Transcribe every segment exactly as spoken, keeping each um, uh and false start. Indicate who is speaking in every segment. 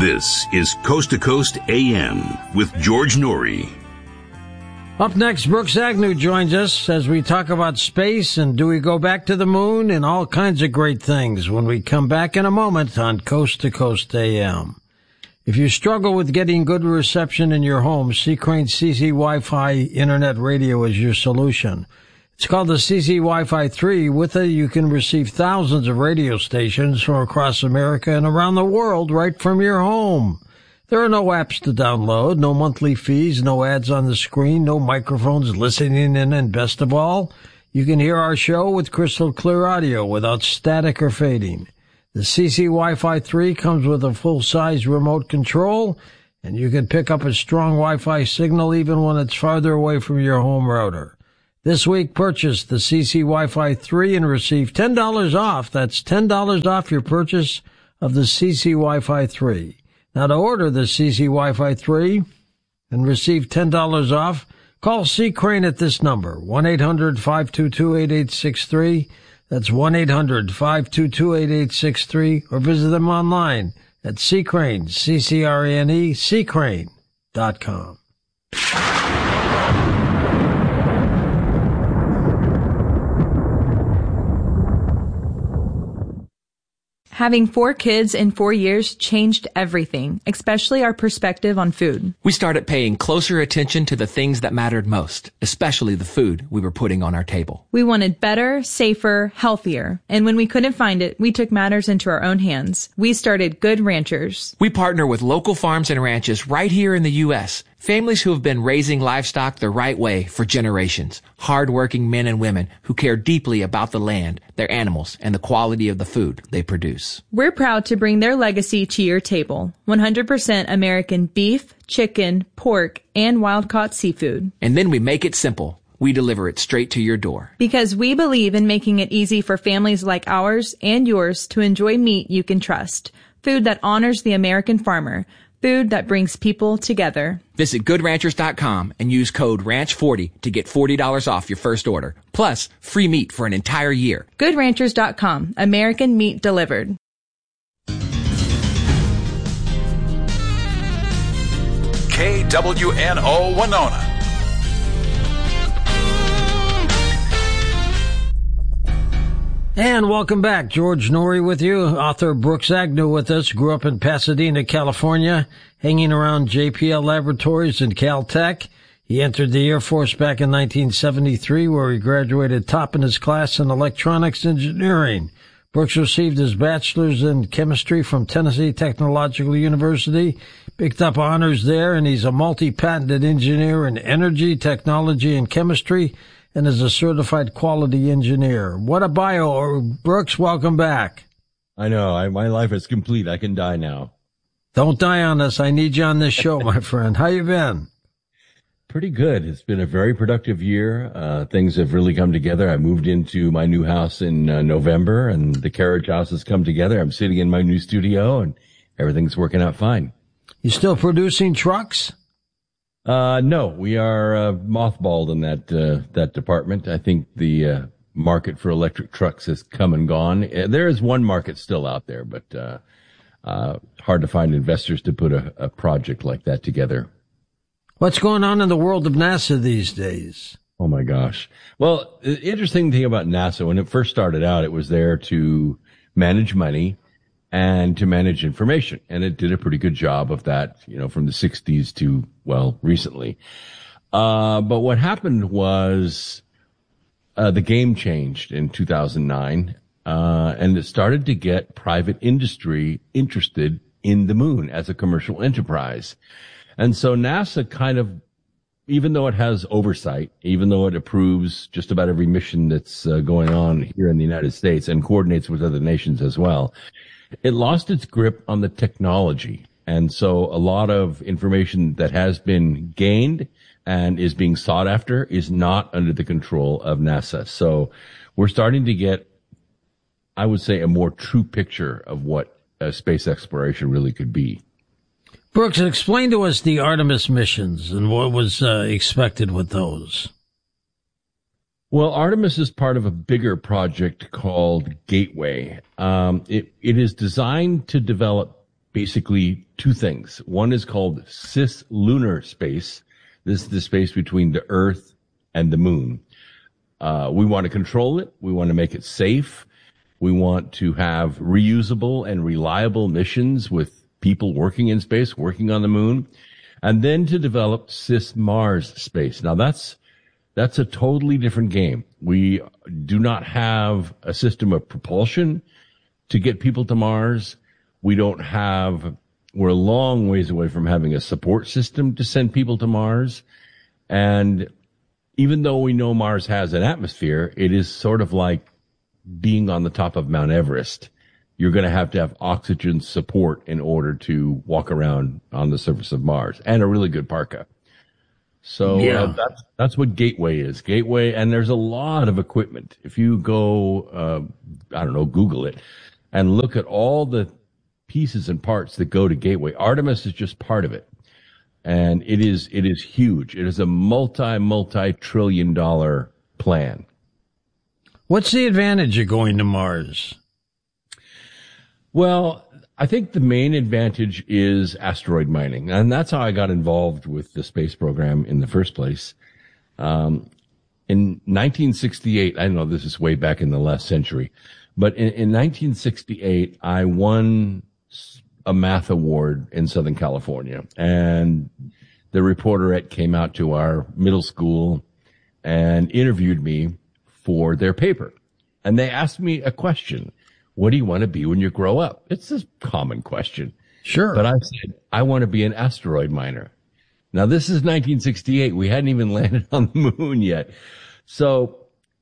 Speaker 1: This is Coast to Coast A M with George Noory.
Speaker 2: Up next, Brooks Agnew joins us as we talk about space and do we go back to the moon and all kinds of great things when we come back in a moment on Coast to Coast A M. If you struggle with getting good reception in your home, C-Crane C C Wi-Fi Internet Radio is your solution. It's called the C C Wi-Fi three. With it, you can receive thousands of radio stations from across America and around the world right from your home. There are no apps to download, no monthly fees, no ads on the screen, no microphones listening in, and best of all, you can hear our show with crystal clear audio without static or fading. The C C Wi-Fi three comes with a full-size remote control, and you can pick up a strong Wi-Fi signal even when it's farther away from your home router. This week, purchase the C C Wi-Fi three and receive ten dollars off. That's ten dollars off your purchase of the C C Wi-Fi three. Now, to order the C C Wi-Fi three and receive ten dollars off, call C-Crane at this number, one eight hundred five two two eight eight six three. That's one eight hundred five two two eight eight six three, or visit them online at C-Crane, C C R A N E, C crane dot com.
Speaker 3: Having four kids in four years changed everything, especially our perspective on food.
Speaker 4: We started paying closer attention to the things that mattered most, especially the food we were putting on our table.
Speaker 3: We wanted better, safer, healthier. And when we couldn't find it, we took matters into our own hands. We started Good Ranchers.
Speaker 4: We partner with local farms and ranches right here in the U S, families who have been raising livestock the right way for generations. Hard-working men and women who care deeply about the land, their animals, and the quality of the food they produce.
Speaker 3: We're proud to bring their legacy to your table. one hundred percent American beef, chicken, pork, and wild-caught seafood.
Speaker 4: And then we make it simple. We deliver it straight to your door.
Speaker 3: Because we believe in making it easy for families like ours and yours to enjoy meat you can trust. Food that honors the American farmer. Food that brings people together.
Speaker 4: Visit good ranchers dot com and use code ranch forty to get forty dollars off your first order. Plus, free meat for an entire year.
Speaker 3: good ranchers dot com. American meat delivered.
Speaker 5: K W N O Winona.
Speaker 2: And welcome back. George Noory with you. Author Brooks Agnew with us. Grew up in Pasadena, California, hanging around J P L Laboratories and Caltech. He entered the Air Force back in nineteen seventy-three, where he graduated top in his class in electronics engineering. Brooks received his bachelor's in chemistry from Tennessee Technological University, picked up honors there, and he's a multi-patented engineer in energy, technology, and chemistry, and is a certified quality engineer. What a bio. Brooks, welcome back.
Speaker 6: I know. I, my life is complete. I can die now.
Speaker 2: Don't die on us. I need you on this show, my friend. How you been?
Speaker 6: Pretty good. It's been a very productive year. Uh, things have really come together. I moved into my new house in uh, November, and the carriage house has come together. I'm sitting in my new studio, and everything's working out fine.
Speaker 2: You still producing trucks?
Speaker 6: Uh, no, we are uh, mothballed in that uh, that department. I think the uh, market for electric trucks has come and gone. Uh, there is one market still out there, but uh, uh, hard to find investors to put a, a project like that together.
Speaker 2: What's going on in the world of NASA these days?
Speaker 6: Oh, my gosh. Well, the interesting thing about NASA, when it first started out, it was there to manage money and to manage information. And it did a pretty good job of that, you know, from the sixties to, well, recently. Uh, but what happened was, uh, the game changed in two thousand nine, uh, and it started to get private industry interested in the moon as a commercial enterprise. And so NASA kind of, even though it has oversight, even though it approves just about every mission that's uh, going on here in the United States and coordinates with other nations as well, it lost its grip on the technology. And so a lot of information that has been gained and is being sought after is not under the control of NASA. So we're starting to get, I would say, a more true picture of what uh, space exploration really could be.
Speaker 2: Brooks, explain to us the Artemis missions and what was uh, expected with those.
Speaker 6: Well, Artemis is part of a bigger project called Gateway. Um, it, it is designed to develop basically two things. One is called cislunar space. This is the space between the Earth and the moon. Uh, we want to control it. We want to make it safe. We want to have reusable and reliable missions with people working in space, working on the moon, and then to develop cis-Mars space. Now that's, that's a totally different game. We do not have a system of propulsion to get people to Mars. We don't have, we're a long ways away from having a support system to send people to Mars. And even though we know Mars has an atmosphere, it is sort of like being on the top of Mount Everest. You're going to have to have oxygen support in order to walk around on the surface of Mars, and a really good parka. So yeah. uh, that's, that's what Gateway is. Gateway, and there's a lot of equipment. If you go, uh, I don't know, Google it and look at all the pieces and parts that go to Gateway. Artemis is just part of it. And it is, it is huge. It is a multi, multi-trillion dollar plan.
Speaker 2: What's the advantage of going to Mars?
Speaker 6: Well, I think the main advantage is asteroid mining. And that's how I got involved with the space program in the first place. Um, in nineteen sixty-eight, I know this is way back in the last century, but in, in nineteen sixty-eight, I won a math award in Southern California. And the reporterette came out to our middle school and interviewed me for their paper. And they asked me a question. What do you want to be when you grow up? It's a common question.
Speaker 2: Sure.
Speaker 6: But I said, I want to be an asteroid miner. Now, this is nineteen sixty-eight. We hadn't even landed on the moon yet. So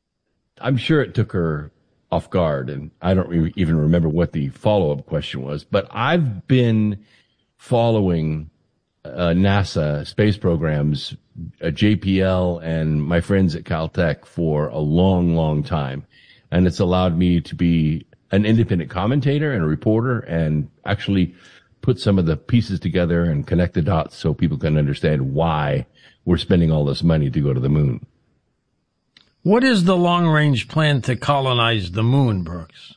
Speaker 6: I'm sure it took her off guard, and I don't re- even remember what the follow-up question was. But I've been following uh, NASA space programs, uh, J P L, and my friends at Caltech for a long, long time. And it's allowed me to be an independent commentator and a reporter and actually put some of the pieces together and connect the dots so people can understand why we're spending all this money to go to the moon.
Speaker 2: What is the long-range plan to colonize the moon, Brooks?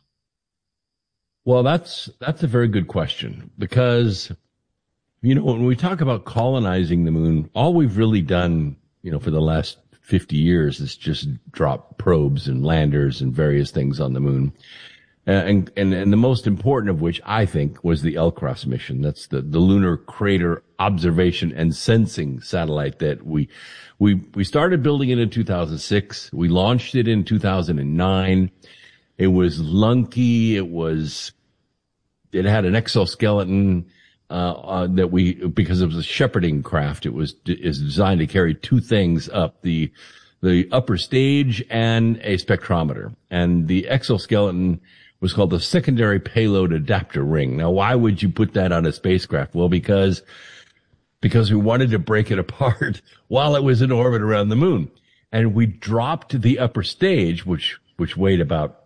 Speaker 6: Well, that's, that's a very good question because, you know, when we talk about colonizing the moon, all we've really done, you know, for the last fifty years is just drop probes and landers and various things on the moon. And, and, and the most important of which I think was the L C R O S mission. That's the, the Lunar Crater Observation and Sensing Satellite that we, we, we started building it in two thousand six. We launched it in two thousand nine. It was lunky. It was, it had an exoskeleton, uh, uh, that we, because it was a shepherding craft. It was, is designed to carry two things up, the, the upper stage and a spectrometer. And the exoskeleton was called the Secondary Payload Adapter Ring. Now, why would you put that on a spacecraft? Well, because, because we wanted to break it apart while it was in orbit around the moon. And we dropped the upper stage, which, which weighed about,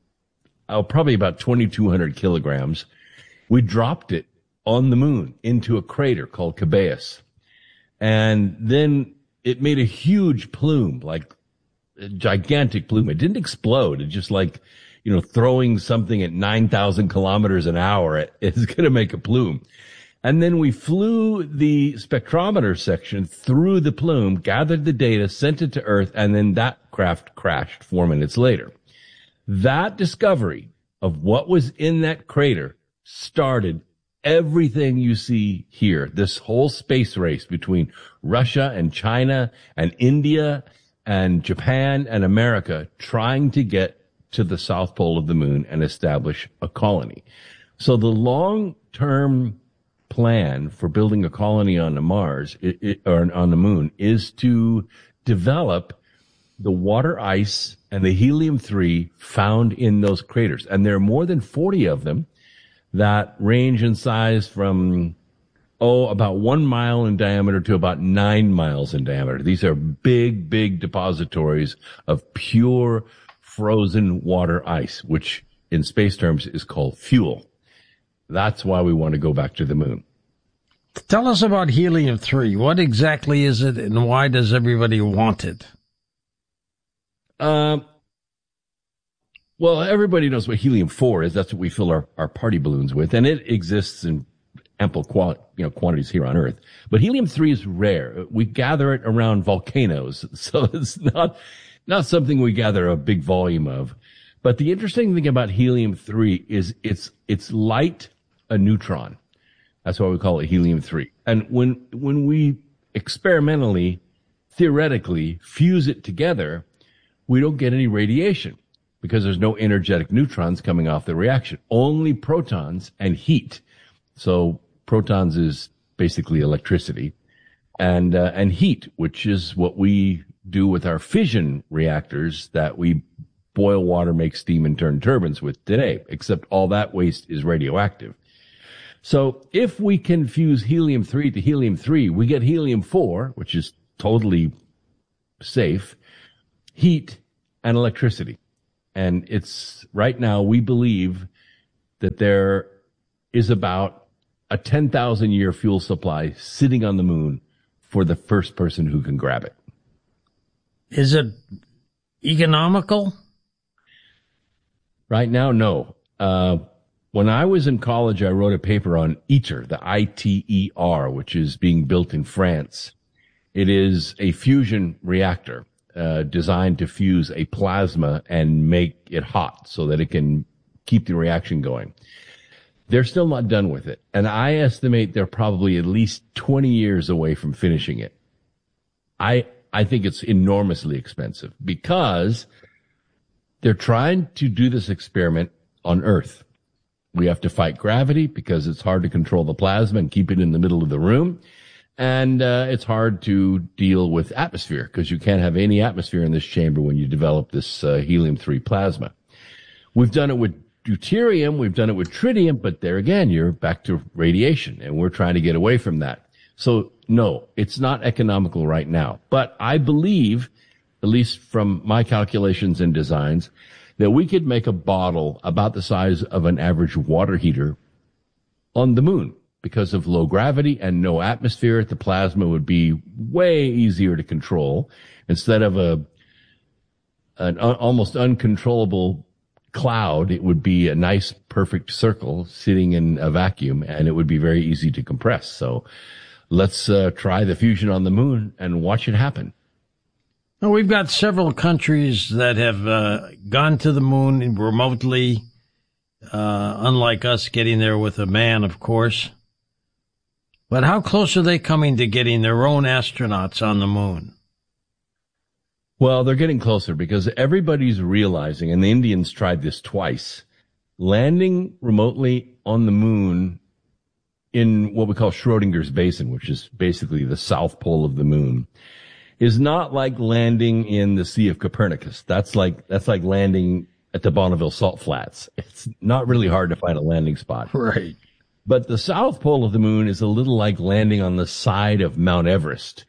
Speaker 6: oh, probably about twenty-two hundred kilograms. We dropped it on the moon into a crater called Cabeus. And then it made a huge plume, like a gigantic plume. It didn't explode. It just like, you know, throwing something at nine thousand kilometers an hour is going to make a plume. And then we flew the spectrometer section through the plume, gathered the data, sent it to Earth, and then that craft crashed four minutes later. That discovery of what was in that crater started everything you see here, this whole space race between Russia and China and India and Japan and America trying to get to the south pole of the moon and establish a colony. So the long-term plan for building a colony on the Mars it, it, or on the moon is to develop the water ice and the helium three found in those craters. And there are more than forty of them that range in size from, oh, about one mile in diameter to about nine miles in diameter. These are big, big depositories of pure frozen water ice, which in space terms is called fuel. That's why we want to go back to the moon.
Speaker 2: Tell us about helium three. What exactly is it and why does everybody want it?
Speaker 6: Um, well, everybody knows what helium four is. That's what we fill our, our party balloons with. And it exists in ample qual- you know, quantities here on Earth. But helium three is rare. We gather it around volcanoes. So it's not, not something we gather a big volume of. But the interesting thing about helium three is it's, it's light a neutron. That's why we call it helium three. And when, when we experimentally, theoretically fuse it together, we don't get any radiation because there's no energetic neutrons coming off the reaction, only protons and heat. So protons is basically electricity and, uh, and heat, which is what we do with our fission reactors that we boil water, make steam, and turn turbines with today, except all that waste is radioactive. So if we can fuse helium three to helium three, we get helium four, which is totally safe, heat and electricity. And it's right now we believe that there is about a ten thousand year fuel supply sitting on the moon for the first person who can grab it.
Speaker 2: Is it economical?
Speaker 6: Right now, no. Uh, when I was in college, I wrote a paper on ITER, the I T E R, which is being built in France. It is a fusion reactor uh, designed to fuse a plasma and make it hot so that it can keep the reaction going. They're still not done with it. And I estimate they're probably at least twenty years away from finishing it. I, I think it's enormously expensive because they're trying to do this experiment on Earth. We have to fight gravity because it's hard to control the plasma and keep it in the middle of the room. And uh, it's hard to deal with atmosphere because you can't have any atmosphere in this chamber when you develop this uh, helium three plasma. We've done it with deuterium, we've done it with tritium, but there again, you're back to radiation, and we're trying to get away from that. So, no, it's not economical right now. But I believe, at least from my calculations and designs, that we could make a bottle about the size of an average water heater on the moon. Because of low gravity and no atmosphere, the plasma would be way easier to control. Instead of a an un, almost uncontrollable cloud, it would be a nice, perfect circle sitting in a vacuum, and it would be very easy to compress. So let's uh, try the fusion on the moon and watch it happen.
Speaker 2: Well, we've got several countries that have uh, gone to the moon remotely, uh, unlike us getting there with a man, of course. But how close are they coming to getting their own astronauts on the moon?
Speaker 6: Well, they're getting closer because everybody's realizing, and the Indians tried this twice, landing remotely on the moon in what we call Schrodinger's Basin, which is basically the south pole of the moon, is not like landing in the Sea of Copernicus. That's like, that's like landing at the Bonneville Salt Flats. It's not really hard to find a landing spot.
Speaker 2: Right.
Speaker 6: But the south pole of the moon is a little like landing on the side of Mount Everest.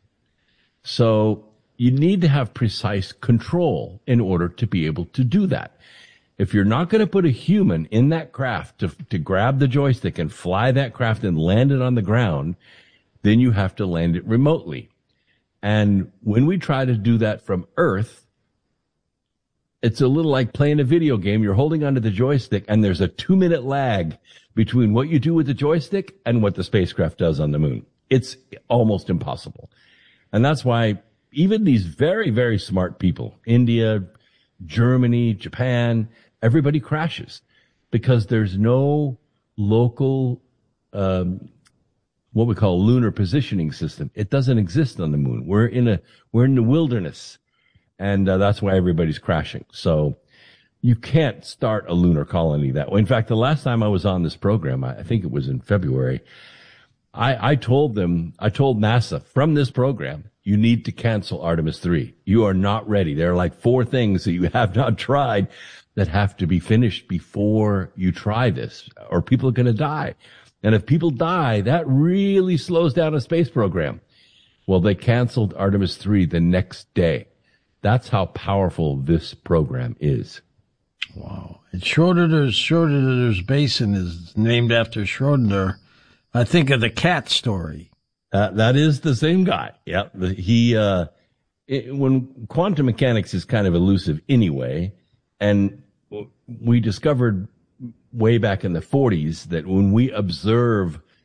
Speaker 6: So you need to have precise control in order to be able to do that. If you're not going to put a human in that craft to, to grab the joystick and fly that craft and land it on the ground, then you have to land it remotely. And when we try to do that from Earth, it's a little like playing a video game. You're holding onto the joystick and there's a two minute lag between what you do with the joystick and what the spacecraft does on the moon. It's almost impossible. And that's why even these very, very smart people, India, Germany, Japan, everybody crashes because there's no local, um, what we call lunar positioning system. It doesn't exist on the moon. We're in a, we're in the wilderness. And uh, that's why everybody's crashing. So you can't start a lunar colony that way. In fact, the last time I was on this program, I think it was in February, I, I told them, I told NASA from this program, you need to cancel Artemis three. You are not ready. There are like four things that you have not tried that have to be finished before you try this, or people are going to die. And if people die, that really slows down a space program. Well, they canceled Artemis three the next day. That's how powerful this program is.
Speaker 2: Wow. And Schrodinger's, Schrodinger's Basin is named after Schrodinger. I think of the cat story.
Speaker 6: Uh, that is the same guy. Yeah. The, he, uh, it, when quantum mechanics is kind of elusive anyway, and we discovered way back in the forties that when we observe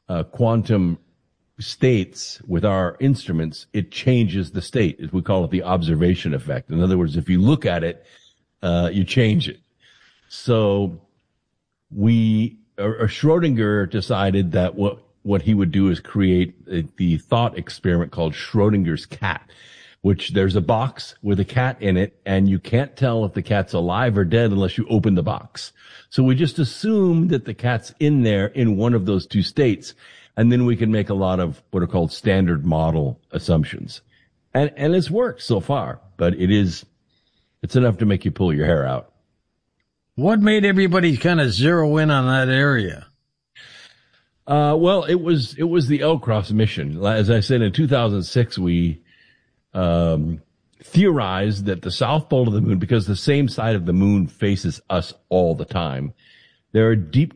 Speaker 6: uh, quantum states with our instruments, it changes the state. We call it the observation effect. In other words, if you look at it, uh, you change it. So we, or Schrodinger decided that what, what he would do is create the thought experiment called Schrodinger's cat, which there's a box with a cat in it, and you can't tell if the cat's alive or dead unless you open the box. So we just assume that the cat's in there in one of those two states. And then we can make a lot of what are called standard model assumptions. And, and it's worked so far, but it is, it's enough to make you pull your hair out.
Speaker 2: What made everybody kind of zero in on that area?
Speaker 6: Uh, well, it was, it was the L-Cross mission. As I said, in two thousand six, we, um, theorized that the south pole of the moon, because the same side of the moon faces us all the time, there are deep